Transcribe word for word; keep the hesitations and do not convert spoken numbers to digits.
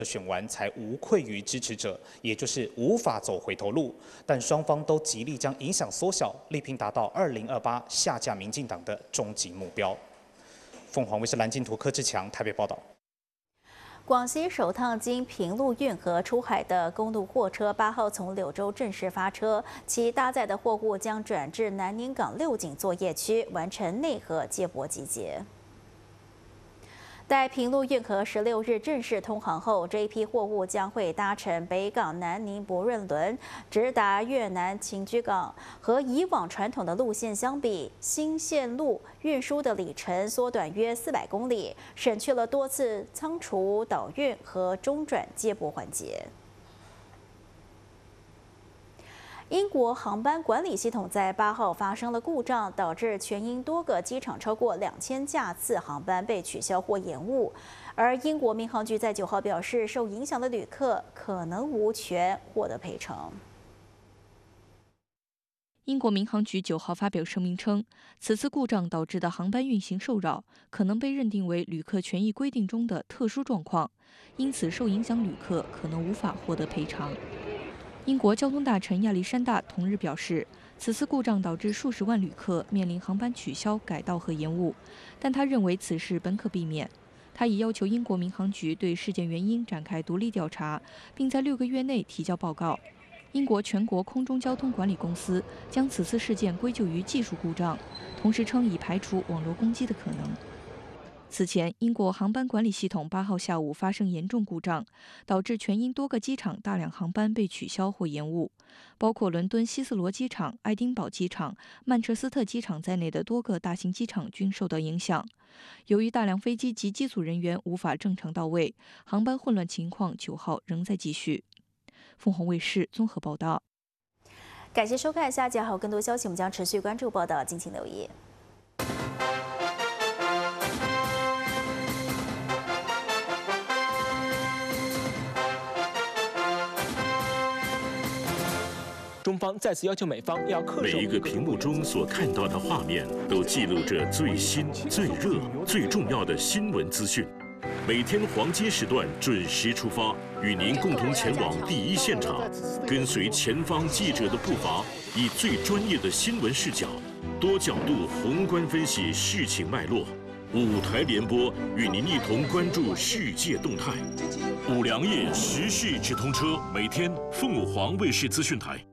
选完才无愧于支持者，也就是无法走回头路。但双方都极力将影响缩小，力拼达到二零二八下架民进党的终极目标。凤凰卫视蓝金图柯志强台北报道。 广西首趟经平陆运河出海的公路货车八号从柳州正式发车，其搭载的货物将转至南宁港六井作业区，完成内河接驳集结。 待平陆运河十六日正式通航后，这一批货物将会搭乘北港南宁博润轮，直达越南清居港。和以往传统的路线相比，新线路运输的里程缩短约四百公里，省去了多次仓储导运和中转接驳环节。 英国航班管理系统在八号发生了故障，导致全英多个机场超过两千架次航班被取消或延误。而英国民航局在九号表示，受影响的旅客可能无权获得赔偿。 英国民航局九号发表声明称，此次故障导致的航班运行受扰，可能被认定为旅客权益规定中的特殊状况，因此受影响旅客可能无法获得赔偿。 英国交通大臣亚历山大同日表示，此次故障导致数十万旅客面临航班取消、改道和延误，但他认为此事本可避免。他已要求英国民航局对事件原因展开独立调查，并在六个月内提交报告。英国全国空中交通管理公司将此次事件归咎于技术故障，同时称已排除网络攻击的可能。 此前，英国航班管理系统八号下午发生严重故障，导致全英多个机场大量航班被取消或延误，包括伦敦希斯罗机场、爱丁堡机场、曼彻斯特机场在内的多个大型机场均受到影响。由于大量飞机及机组人员无法正常到位，航班混乱情况九号仍在继续。凤凰卫视综合报道。 感谢收看，下集还有更多消息，我们将持续关注报道，敬请留意。 中方再次要求美方要恪守。 每一个屏幕中所看到的画面，都记录着最新、最热、最重要的新闻资讯。每天黄金时段准时出发，与您共同前往第一现场，跟随前方记者的步伐，以最专业的新闻视角，多角度宏观分析事情脉络。五台联播，与您一同关注世界动态。五粮液时事直通车，每天凤凰卫视资讯台。